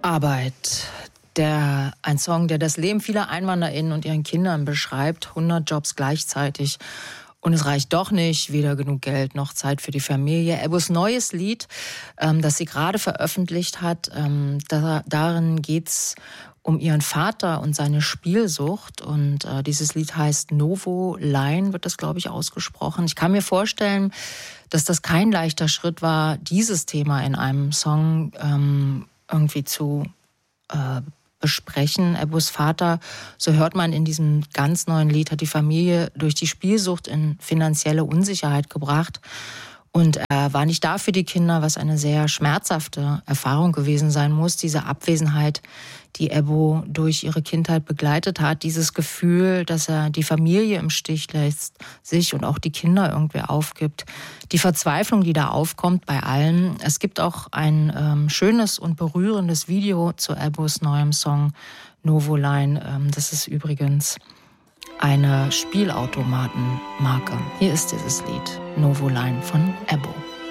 Arbeit. Ein Song, der das Leben vieler EinwanderInnen und ihren Kindern beschreibt. 100 Jobs gleichzeitig. Und es reicht doch nicht, weder genug Geld noch Zeit für die Familie. Ebbos neues Lied, das sie gerade veröffentlicht hat, darin geht's um ihren Vater und seine Spielsucht. Und dieses Lied heißt Novo Line, wird das, glaube ich, ausgesprochen. Ich kann mir vorstellen, dass das kein leichter Schritt war, dieses Thema in einem Song irgendwie zu besprechen. Ebbos Vater, so hört man in diesem ganz neuen Lied, hat die Familie durch die Spielsucht in finanzielle Unsicherheit gebracht. Und er war nicht da für die Kinder, was eine sehr schmerzhafte Erfahrung gewesen sein muss. Diese Abwesenheit, die Ebbo durch ihre Kindheit begleitet hat. Dieses Gefühl, dass er die Familie im Stich lässt, sich und auch die Kinder irgendwie aufgibt. Die Verzweiflung, die da aufkommt bei allen. Es gibt auch ein schönes und berührendes Video zu Ebbos neuem Song Novo Line. Das ist übrigens eine Spielautomatenmarke. Hier ist dieses Lied Novo Line von Ebbo.